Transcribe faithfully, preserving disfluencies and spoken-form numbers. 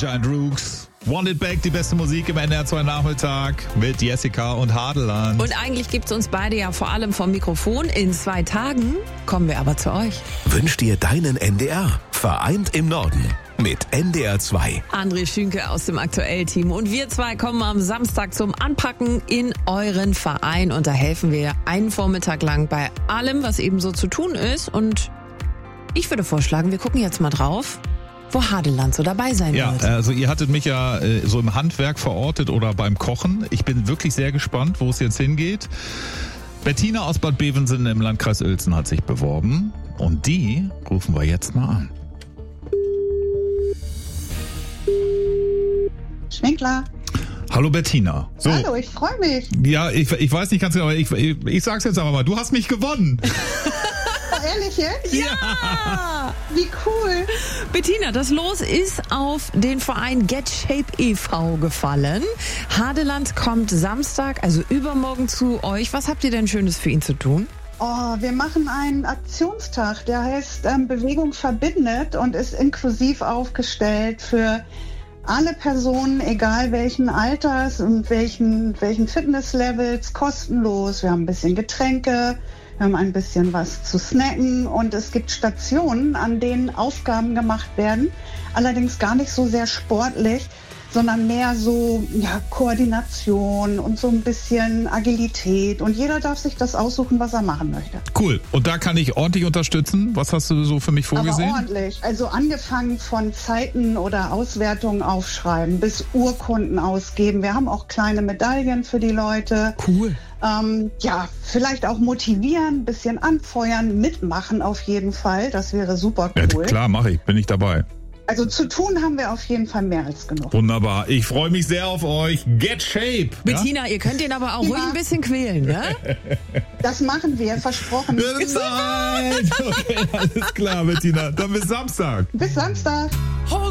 Giant Rooks. Want It Back, die beste Musik im N D R zwei Nachmittag mit Jessica und Hadeland. Und eigentlich gibt's uns beide ja vor allem vom Mikrofon. In zwei Tagen kommen wir aber zu euch. Wünsch dir deinen N D R. Vereint im Norden. Mit N D R zwei. André Schünke aus dem Aktuell-Team. Und wir zwei kommen am Samstag zum Anpacken in euren Verein. Und da helfen wir einen Vormittag lang bei allem, was eben so zu tun ist. Und ich würde vorschlagen, wir gucken jetzt mal drauf, wo Hadeland so dabei sein ja, wird. Ja, also ihr hattet mich ja äh, so im Handwerk verortet oder beim Kochen. Ich bin wirklich sehr gespannt, wo es jetzt hingeht. Bettina aus Bad Bevensen im Landkreis Uelzen hat sich beworben. Und die rufen wir jetzt mal an. Schwenkler. Hallo Bettina. So. Hallo, ich freue mich. Ja, ich, ich weiß nicht ganz genau, aber ich, ich, ich sag's jetzt aber mal, du hast mich gewonnen. Ehrlich jetzt? Ja! Wie cool. Bettina, das Los ist auf den Verein Get Shape e V gefallen. Hadeland kommt Samstag, also übermorgen zu euch. Was habt ihr denn Schönes für ihn zu tun? Oh, wir machen einen Aktionstag, der heißt ähm, Bewegung verbindet und ist inklusiv aufgestellt für alle Personen, egal welchen Alters und welchen, welchen Fitnesslevels, kostenlos. Wir haben ein bisschen Getränke, wir haben ein bisschen was zu snacken und es gibt Stationen, an denen Aufgaben gemacht werden. Allerdings gar nicht so sehr sportlich, sondern mehr so ja, Koordination und so ein bisschen Agilität. Und jeder darf sich das aussuchen, was er machen möchte. Cool. Und da kann ich ordentlich unterstützen. Was hast du so für mich vorgesehen? Aber ordentlich. Also angefangen von Zeiten oder Auswertungen aufschreiben bis Urkunden ausgeben. Wir haben auch kleine Medaillen für die Leute. Cool. Ähm, ja, vielleicht auch motivieren, ein bisschen anfeuern, mitmachen auf jeden Fall. Das wäre super cool. Ja, klar, mache ich. Bin ich dabei. Also zu tun haben wir auf jeden Fall mehr als genug. Wunderbar. Ich freue mich sehr auf euch. Get Shape. Bettina, ja? Ihr könnt ihn aber auch Ja. ruhig ein bisschen quälen, ne? Das machen wir, versprochen. Nein. Okay, alles klar, Bettina. Dann bis Samstag. Bis Samstag. Hold